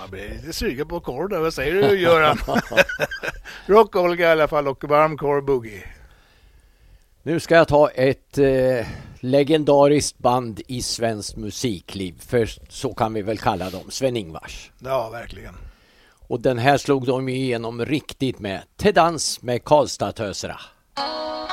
Jag blir lite sugen på korv. Vad säger du, Göran? Rock, Olga i alla fall, och varm korv boogie. Nu ska jag ta ett legendariskt band i svensk musikliv. För så kan vi väl kalla dem, Sven-Ingvars. Ja, verkligen. Och den här slog de igenom riktigt med. Till dans med Karlstad-tösera.